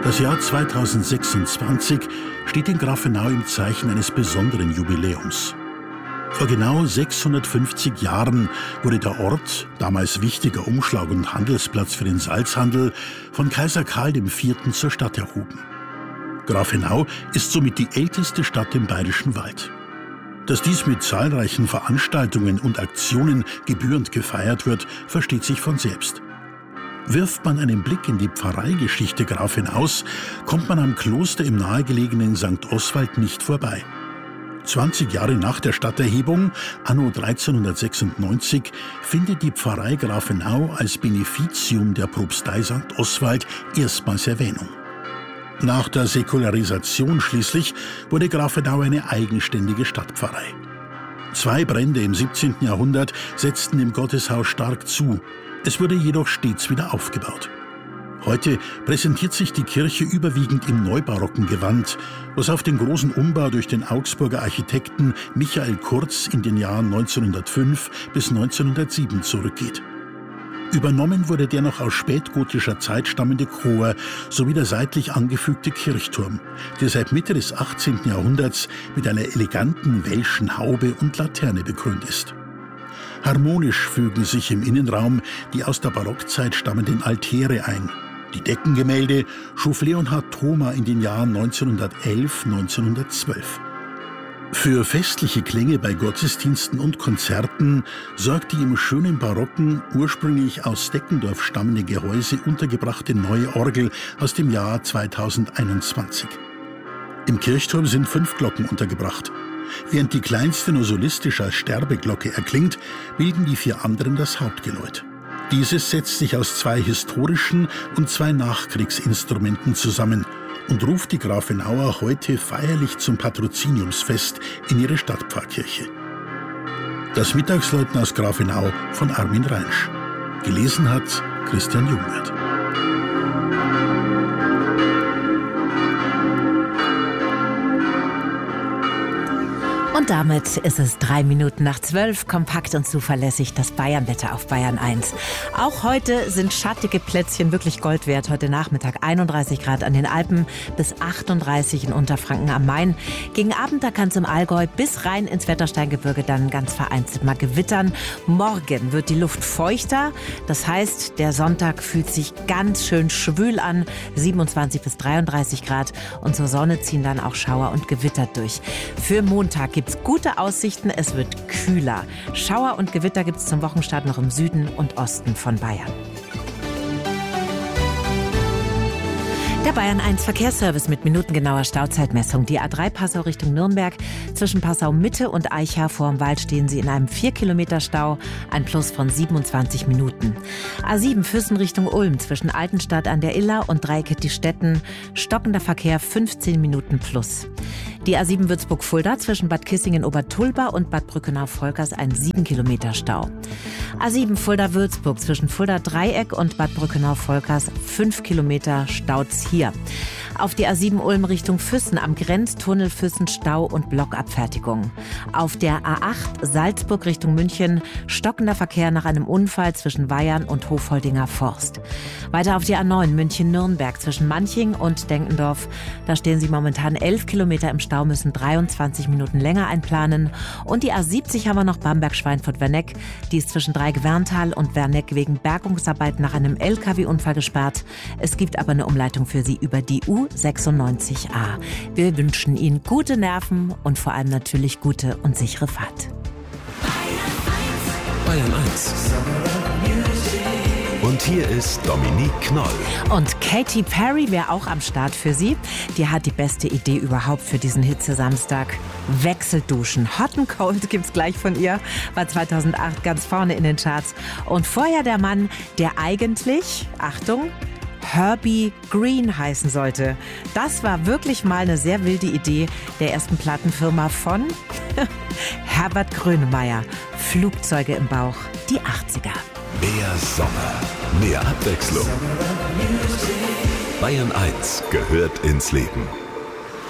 Das Jahr 2026 steht in Grafenau im Zeichen eines besonderen Jubiläums. Vor genau 650 Jahren wurde der Ort, damals wichtiger Umschlag- und Handelsplatz für den Salzhandel, von Kaiser Karl IV. Zur Stadt erhoben. Grafenau ist somit die älteste Stadt im Bayerischen Wald. Dass dies mit zahlreichen Veranstaltungen und Aktionen gebührend gefeiert wird, versteht sich von selbst. Wirft man einen Blick in die Pfarreigeschichte Grafenaus, kommt man am Kloster im nahegelegenen St. Oswald nicht vorbei. 20 Jahre nach der Stadterhebung, anno 1396, findet die Pfarrei Grafenau als Beneficium der Propstei St. Oswald erstmals Erwähnung. Nach der Säkularisation schließlich wurde Grafenau eine eigenständige Stadtpfarrei. 2 Brände im 17. Jahrhundert setzten dem Gotteshaus stark zu. Es wurde jedoch stets wieder aufgebaut. Heute präsentiert sich die Kirche überwiegend im neubarocken Gewand, was auf den großen Umbau durch den Augsburger Architekten Michael Kurz in den Jahren 1905 bis 1907 zurückgeht. Übernommen wurde der noch aus spätgotischer Zeit stammende Chor sowie der seitlich angefügte Kirchturm, der seit Mitte des 18. Jahrhunderts mit einer eleganten welschen Haube und Laterne bekrönt ist. Harmonisch fügen sich im Innenraum die aus der Barockzeit stammenden Altäre ein. Die Deckengemälde schuf Leonhard Thoma in den Jahren 1911-1912. Für festliche Klänge bei Gottesdiensten und Konzerten sorgt die im schönen barocken, ursprünglich aus Deckendorf stammende Gehäuse untergebrachte neue Orgel aus dem Jahr 2021. Im Kirchturm sind 5 Glocken untergebracht. Während die kleinste nur solistisch als Sterbeglocke erklingt, bilden die 4 anderen das Hauptgeläut. Dieses setzt sich aus 2 historischen und 2 Nachkriegsinstrumenten zusammen und ruft die Grafenauer heute feierlich zum Patroziniumsfest in ihre Stadtpfarrkirche. Das Mittagsläuten aus Grafenau von Armin Reinsch. Gelesen hat Christian Jungwirth. Und damit ist es 3 Minuten nach 12, kompakt und zuverlässig das Bayernwetter auf Bayern 1. Auch heute sind schattige Plätzchen wirklich Gold wert. Heute Nachmittag 31 Grad an den Alpen bis 38 in Unterfranken am Main. Gegen Abend, da kann es im Allgäu bis rein ins Wettersteingebirge dann ganz vereinzelt mal gewittern. Morgen wird die Luft feuchter. Das heißt, der Sonntag fühlt sich ganz schön schwül an. 27 bis 33 Grad. Und zur Sonne ziehen dann auch Schauer und Gewitter durch. Für Montag gibt es gute Aussichten, es wird kühler. Schauer und Gewitter gibt es zum Wochenstart noch im Süden und Osten von Bayern. Der Bayern 1 Verkehrsservice mit minutengenauer Stauzeitmessung. Die A3 Passau Richtung Nürnberg. Zwischen Passau Mitte und Eicha vorm Wald stehen Sie in einem 4 Kilometer Stau. Ein Plus von 27 Minuten. A7 Füssen Richtung Ulm. Zwischen Altenstadt an der Iller und Dreieckettistetten. Stockender Verkehr 15 Minuten plus. Die A7 Würzburg-Fulda zwischen Bad Kissingen-Obertulba und Bad Brückenau-Volkers ein 7 Kilometer Stau. A7 Fulda-Würzburg zwischen Fulda-Dreieck und Bad Brückenau-Volkers 5 Kilometer staut's hier. Auf die A7 Ulm Richtung Füssen am Grenztunnel Füssen Stau und Blockabfertigung. Auf der A8 Salzburg Richtung München stockender Verkehr nach einem Unfall zwischen Weyern und Hofholdinger Forst. Weiter auf die A9 München-Nürnberg zwischen Manching und Denkendorf. Da stehen Sie momentan 11 Kilometer im Stau, müssen 23 Minuten länger einplanen. Und die A70 haben wir noch Bamberg-Schweinfurt-Werneck. Die ist zwischen Dreieck-Werntal und Werneck wegen Bergungsarbeiten nach einem LKW-Unfall gesperrt. Es gibt aber eine Umleitung für Sie über die U96A. Wir wünschen Ihnen gute Nerven und vor allem natürlich gute und sichere Fahrt. Bayern 1. Und hier ist Dominique Knoll. Und Katy Perry wäre auch am Start für Sie. Die hat die beste Idee überhaupt für diesen Hitze-Samstag. Wechselduschen. Hot and Cold gibt's gleich von ihr. War 2008 ganz vorne in den Charts. Und vorher der Mann, der eigentlich, Achtung, Herbie Green heißen sollte. Das war wirklich mal eine sehr wilde Idee der ersten Plattenfirma von Herbert Grönemeyer. Flugzeuge im Bauch, die 80er. Mehr Sommer, mehr Abwechslung. Bayern 1 gehört ins Leben.